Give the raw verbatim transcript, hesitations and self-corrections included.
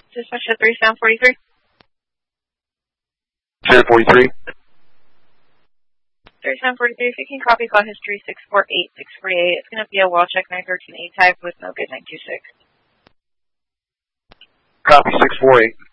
Dispatch at three seven forty-three. seven forty-three. three seven forty-three, if you can copy call history six four eight six three eight. It's going to be a well check nine thirteen A type with no good nine two six. Copy six four eight.